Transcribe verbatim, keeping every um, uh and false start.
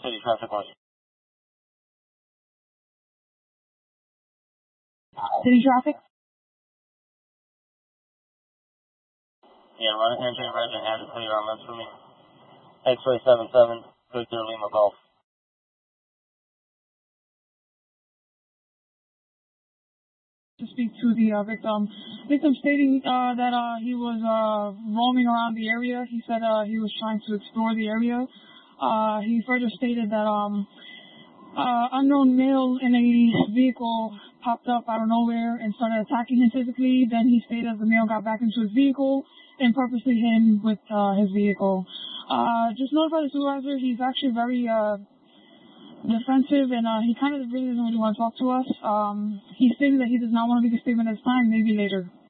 City traffic was. City traffic? Yeah, run entering resident has a clear on left for me. X-ray seven seven, Victor Lima Golf. To speak to the uh, victim. Victim stating uh, that uh, he was uh, roaming around the area. He said uh, he was trying to explore the area. Uh, he further stated that um, uh, unknown male in a vehicle popped up out of nowhere and started attacking him physically. Then he stated the male got back into his vehicle and purposely hit him with uh, his vehicle. Uh, just notify the supervisor. He's actually very uh, defensive, and uh, he kind of really doesn't really want to talk to us. Um, he's stating that he does not want to make a statement at this time, maybe later.